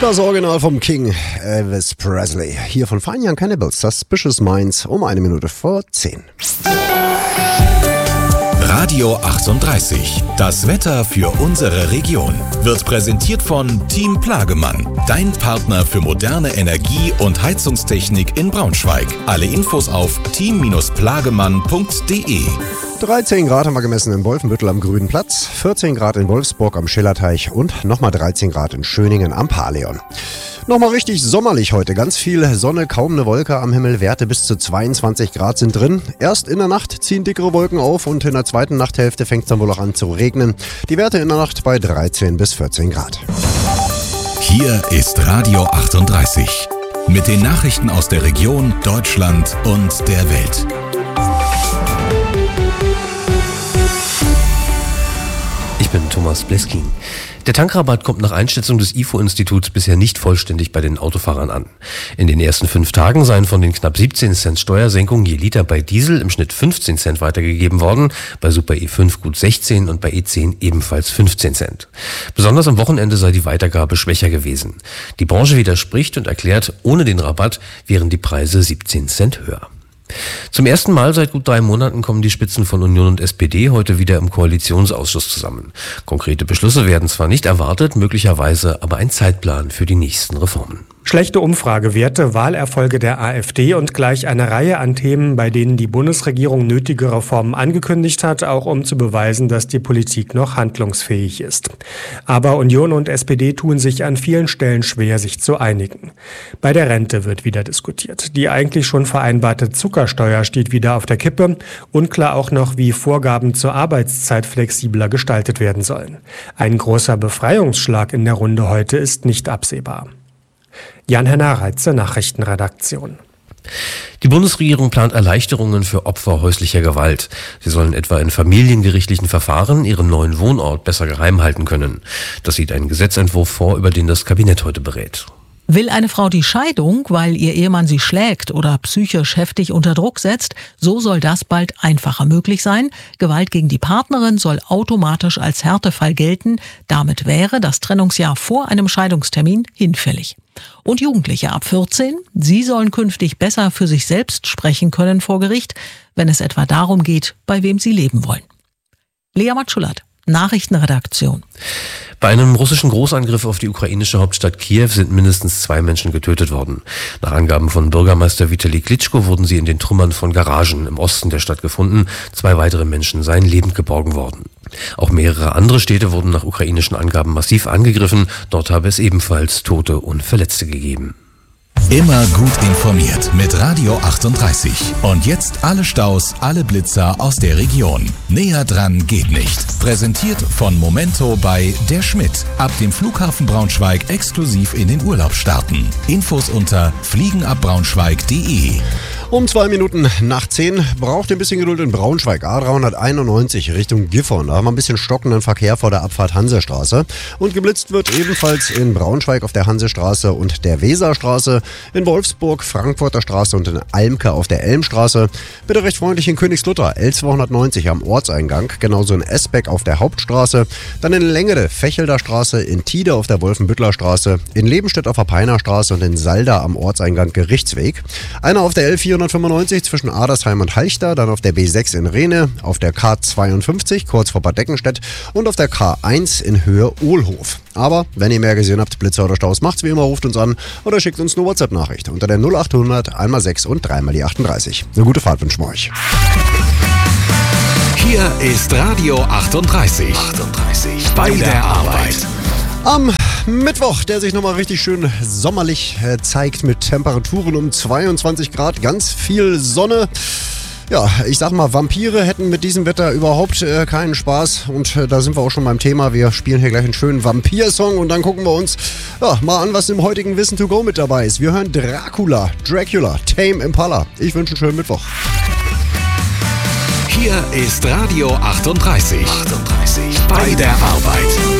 Das Original vom King Elvis Presley. Hier von Fine Young Cannibals, Suspicious Minds, um 1:10. Radio 38. Das Wetter für unsere Region wird präsentiert von Team Plagemann. Dein Partner für moderne Energie- und Heizungstechnik in Braunschweig. Alle Infos auf team-plagemann.de. 13 Grad haben wir gemessen in Wolfenbüttel am Grünen Platz, 14 Grad in Wolfsburg am Schillerteich und nochmal 13 Grad in Schöningen am Paleon. Nochmal richtig sommerlich heute. Ganz viel Sonne, kaum eine Wolke am Himmel. Werte bis zu 22 Grad sind drin. Erst in der Nacht ziehen dickere Wolken auf und in der zweiten Nachthälfte fängt es dann wohl auch an zu regnen. Die Werte in der Nacht bei 13 bis 14 Grad. Hier ist Radio 38 mit den Nachrichten aus der Region, Deutschland und der Welt. Ich bin Thomas Bleskin. Der Tankrabatt kommt nach Einschätzung des IFO-Instituts bisher nicht vollständig bei den Autofahrern an. In den ersten 5 Tagen seien von den knapp 17 Cent Steuersenkung je Liter bei Diesel im Schnitt 15 Cent weitergegeben worden, bei Super E5 gut 16 und bei E10 ebenfalls 15 Cent. Besonders am Wochenende sei die Weitergabe schwächer gewesen. Die Branche widerspricht und erklärt, ohne den Rabatt wären die Preise 17 Cent höher. Zum ersten Mal seit gut 3 Monaten kommen die Spitzen von Union und SPD heute wieder im Koalitionsausschuss zusammen. Konkrete Beschlüsse werden zwar nicht erwartet, möglicherweise aber ein Zeitplan für die nächsten Reformen. Schlechte Umfragewerte, Wahlerfolge der AfD und gleich eine Reihe an Themen, bei denen die Bundesregierung nötige Reformen angekündigt hat, auch um zu beweisen, dass die Politik noch handlungsfähig ist. Aber Union und SPD tun sich an vielen Stellen schwer, sich zu einigen. Bei der Rente wird wieder diskutiert. Die eigentlich schon vereinbarte Zuckersteuer steht wieder auf der Kippe. Unklar auch noch, wie Vorgaben zur Arbeitszeit flexibler gestaltet werden sollen. Ein großer Befreiungsschlag in der Runde heute ist nicht absehbar. Jan-Henner Reitze, Nachrichtenredaktion. Die Bundesregierung plant Erleichterungen für Opfer häuslicher Gewalt. Sie sollen etwa in familiengerichtlichen Verfahren ihren neuen Wohnort besser geheim halten können. Das sieht ein Gesetzentwurf vor, über den das Kabinett heute berät. Will eine Frau die Scheidung, weil ihr Ehemann sie schlägt oder psychisch heftig unter Druck setzt, so soll das bald einfacher möglich sein. Gewalt gegen die Partnerin soll automatisch als Härtefall gelten. Damit wäre das Trennungsjahr vor einem Scheidungstermin hinfällig. Und Jugendliche ab 14, sie sollen künftig besser für sich selbst sprechen können vor Gericht, wenn es etwa darum geht, bei wem sie leben wollen. Lea Matschulat, Nachrichtenredaktion. Bei einem russischen Großangriff auf die ukrainische Hauptstadt Kiew sind mindestens 2 Menschen getötet worden. Nach Angaben von Bürgermeister Vitali Klitschko wurden sie in den Trümmern von Garagen im Osten der Stadt gefunden. 2 weitere Menschen seien lebend geborgen worden. Auch mehrere andere Städte wurden nach ukrainischen Angaben massiv angegriffen. Dort habe es ebenfalls Tote und Verletzte gegeben. Immer gut informiert mit Radio 38. Und jetzt alle Staus, alle Blitzer aus der Region. Näher dran geht nicht. Präsentiert von Momento bei Der Schmidt. Ab dem Flughafen Braunschweig exklusiv in den Urlaub starten. Infos unter fliegenabbraunschweig.de. Um 2:10 braucht ihr ein bisschen Geduld in Braunschweig. A391 Richtung Gifhorn. Da haben wir ein bisschen stockenden Verkehr vor der Abfahrt Hansestraße. Und geblitzt wird ebenfalls in Braunschweig auf der Hansestraße und der Weserstraße, in Wolfsburg, Frankfurter Straße und in Almke auf der Elmstraße. Bitte recht freundlich in Königslutter, L290 am Ortseingang, genauso in Esbeck auf der Hauptstraße, dann in Längede, Fechelder Straße, in Tide auf der Wolfenbüttler Straße, in Lebenstedt auf der Peiner Straße und in Salda am Ortseingang Gerichtsweg. Einer auf der L495 zwischen Adersheim und Halchter, dann auf der B6 in Rehne, auf der K52 kurz vor Bad Deckenstedt und auf der K1 in Höhe Ohlhof. Aber wenn ihr mehr gesehen habt, Blitzer oder Staus, macht's wie immer, ruft uns an oder schickt uns eine WhatsApp-Nachricht unter der 0800 1x6 und 3x38. Eine gute Fahrt wünschen wir euch. Hier ist Radio 38. Bei der Arbeit. Am Mittwoch, der sich nochmal richtig schön sommerlich zeigt mit Temperaturen um 22 Grad, ganz viel Sonne. Ja, ich sag mal, Vampire hätten mit diesem Wetter überhaupt keinen Spaß und da sind wir auch schon beim Thema. Wir spielen hier gleich einen schönen Vampir-Song und dann gucken wir uns mal an, was im heutigen Wissen to go mit dabei ist. Wir hören Dracula, Tame Impala. Ich wünsche einen schönen Mittwoch. Hier ist Radio 38. Bei der Arbeit.